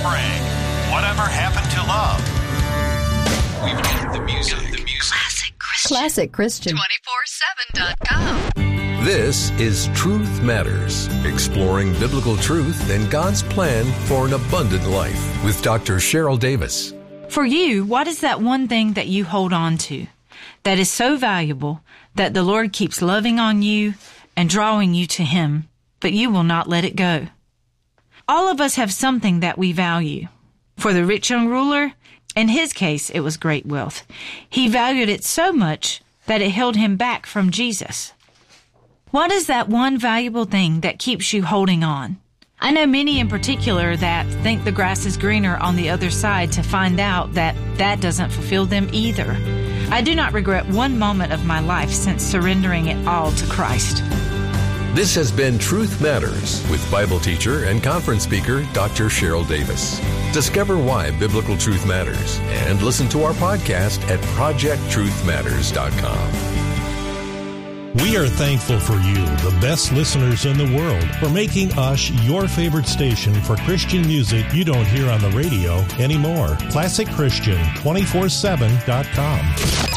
spring. Whatever happened to love? We've got the music. Classic Christian. 247.com. This is Truth Matters, exploring biblical truth and God's plan for an abundant life with Dr. Cheryl Davis. For you, what is that one thing that you hold on to that is so valuable that the Lord keeps loving on you and drawing you to Him, but you will not let it go? All of us have something that we value. For the rich young ruler, in his case, it was great wealth. He valued it so much that it held him back from Jesus. What is that one valuable thing that keeps you holding on? I know many in particular that think the grass is greener on the other side to find out that that doesn't fulfill them either. I do not regret one moment of my life since surrendering it all to Christ. This has been Truth Matters with Bible teacher and conference speaker Dr. Cheryl Davis. Discover why biblical truth matters and listen to our podcast at projecttruthmatters.com. We are thankful for you, the best listeners in the world, for making us your favorite station for Christian music you don't hear on the radio anymore. ClassicChristian247.com.